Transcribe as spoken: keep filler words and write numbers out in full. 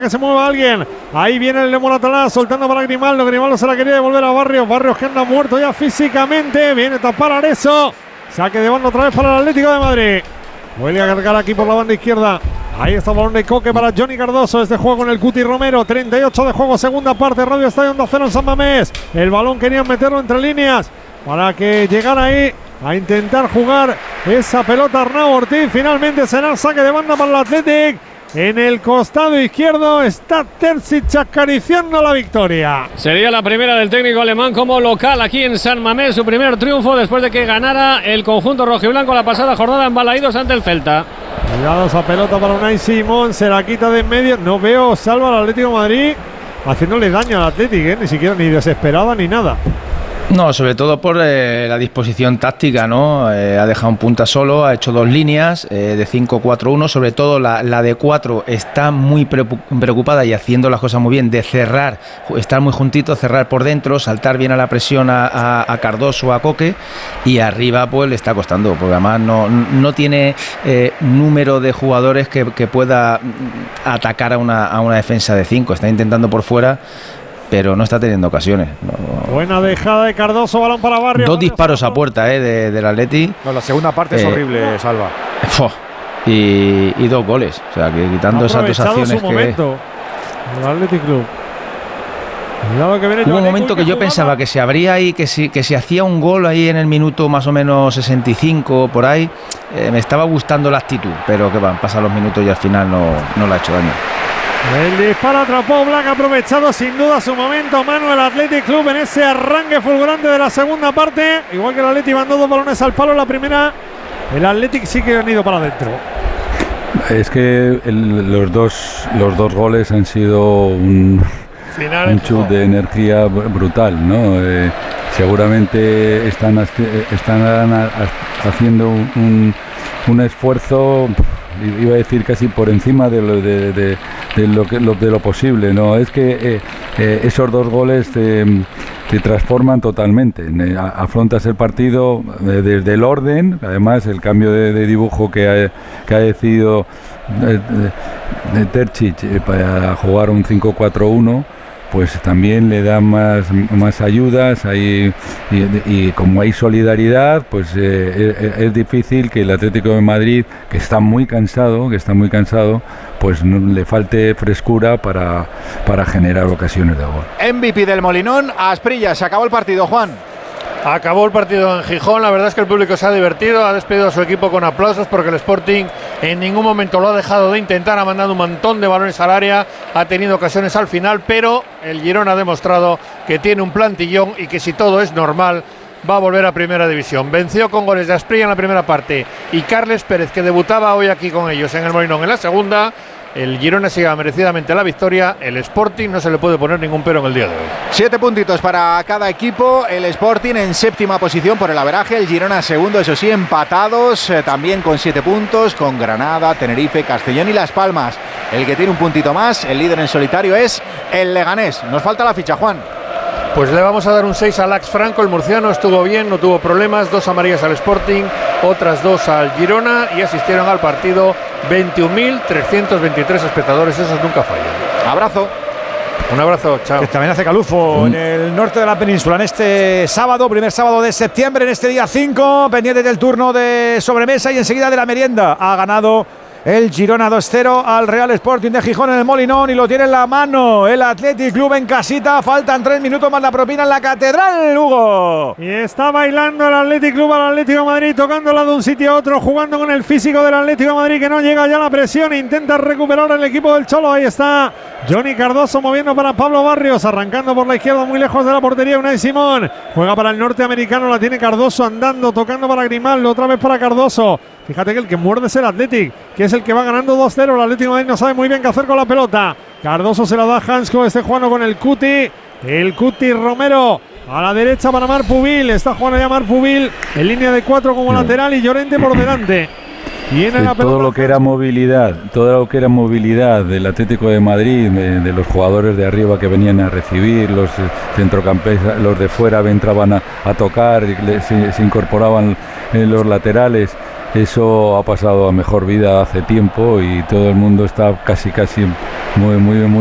que se mueva alguien. Ahí viene el Moratalá soltando para Grimaldo. Grimaldo se la quería devolver a Barrios. Barrios que anda muerto ya físicamente. Viene a tapar Areso. Saque de banda otra vez para el Atlético de Madrid. Vuelve a cargar aquí por la banda izquierda. Ahí está el balón de Coque para Johnny Cardoso. Este juego con el Cuti Romero. treinta y ocho de juego, segunda parte. Radio Estadio Onda Cero en San Mamés. El balón querían meterlo entre líneas para que llegara ahí a intentar jugar esa pelota Arnau Ortiz. Finalmente será el saque de banda para el Athletic. En el costado izquierdo está Terzic acariciando la victoria. Sería la primera del técnico alemán como local aquí en San Mamés, su primer triunfo después de que ganara el conjunto rojiblanco la pasada jornada en Balaídos ante el Celta. Cuidado esa pelota para Unai Simón, se la quita de en medio. No veo salva al Atlético de Madrid haciéndole daño al Atlético, ¿eh? Ni siquiera ni desesperada ni nada. No, sobre todo por eh, la disposición táctica, ¿no? Eh, ha dejado un punta solo, ha hecho dos líneas eh, de cinco cuatro uno, sobre todo la, la de cuatro está muy preocupada y haciendo las cosas muy bien, de cerrar, estar muy juntito, cerrar por dentro, saltar bien a la presión a, a, a Cardoso, a Coque, y arriba pues le está costando, porque además no, no tiene eh, número de jugadores que, que pueda atacar a una, a una defensa de cinco, está intentando por fuera, pero no está teniendo ocasiones. No. Buena dejada de Cardoso, balón para Barrios. Dos disparos a puerta eh, de, del Atleti. No, la segunda parte eh, es horrible, Salva. Y, y dos goles. O sea, que quitando esas dos acciones su momento, que... el Athletic Club. Que viene Hubo un momento que yo pensaba que se abría ahí, que si, que si hacía un gol ahí en el minuto más o menos sesenta y cinco, por ahí, eh, me estaba gustando la actitud, pero que van, pasan los minutos y al final no, no le ha hecho daño. El disparo atrapó Black, aprovechado sin duda su momento Manuel Athletic Club en ese arranque fulgurante de la segunda parte. Igual que el Athletic mandó dos balones al palo en la primera, el Athletic sí que han ido para adentro. Es que el, los dos los dos goles han sido un, un chute de energía brutal, ¿no? Eh, seguramente están, están haciendo un, un esfuerzo, iba a decir casi por encima de lo, de, de, de lo, que, lo, de lo posible, ¿no? Es que eh, eh, esos dos goles te, te transforman totalmente. Eh, afrontas el partido eh, desde el orden, además el cambio de, de dibujo que ha, que ha decidido eh, de Terzic eh, para jugar un cinco cuatro uno, pues también le da más, más ayudas hay, y, y como hay solidaridad, pues eh, es, es difícil que el Atlético de Madrid, que está muy cansado, que está muy cansado, pues no, le falte frescura para, para generar ocasiones de gol. M V P del Molinón, Asprilla, se acabó el partido, Juan. Acabó el partido en Gijón, la verdad es que el público se ha divertido, ha despedido a su equipo con aplausos porque el Sporting en ningún momento lo ha dejado de intentar, ha mandado un montón de balones al área, ha tenido ocasiones al final, pero el Girona ha demostrado que tiene un plantillón y que si todo es normal va a volver a Primera División. Venció con goles de Asprilla en la primera parte y Carles Pérez, que debutaba hoy aquí con ellos en el Molinón en la segunda. El Girona se lleva merecidamente la victoria. El Sporting no se le puede poner ningún pero en el día de hoy. Siete puntitos para cada equipo. El Sporting en séptima posición por el averaje. El Girona segundo, eso sí, empatados eh, también con siete puntos, con Granada, Tenerife, Castellón y Las Palmas. El que tiene un puntito más, el líder en solitario, es el Leganés. Nos falta la ficha, Juan. Pues le vamos a dar un seis a Lax Franco, el murciano estuvo bien, no tuvo problemas, dos amarillas al Sporting, otras dos al Girona y asistieron al partido veintiún mil trescientos veintitrés espectadores, esos nunca fallan. Abrazo. Un abrazo, chao. Que también hace calufo en el norte de la península en este sábado, primer sábado de septiembre, en este día cinco, pendiente del turno de sobremesa y enseguida de la merienda. Ha ganado el Girona dos cero al Real Sporting de Gijón en el Molinón y lo tiene en la mano el Athletic Club en casita. Faltan tres minutos más la propina en la Catedral, Hugo. Y está bailando el Athletic Club al Atlético de Madrid, tocándola de un sitio a otro, jugando con el físico del Atlético de Madrid, que no llega ya la presión. Intenta recuperar el equipo del Cholo. Ahí está Johnny Cardoso moviendo para Pablo Barrios, arrancando por la izquierda muy lejos de la portería Unai Simón. Juega para el norteamericano, la tiene Cardoso andando, tocando para Grimaldo, otra vez para Cardoso. Fíjate que el que muerde es el Athletic, que es el que va ganando dos cero. El Atlético de Madrid no sabe muy bien qué hacer con la pelota. Cardoso se la da a Hansko, este jugando con el Cuti. El Cuti Romero a la derecha para Marpubil. Está jugando ya Marpubil en línea de cuatro como lateral y Llorente por delante. Tiene sí, la pelota. Todo lo que era movilidad, todo lo que era movilidad del Atlético de Madrid, de, de los jugadores de arriba que venían a recibir, los centrocampistas, los de fuera entraban a, a tocar, y le, se, se incorporaban en los laterales. eso ha pasado a mejor vida hace tiempo y todo el mundo está casi casi muy muy muy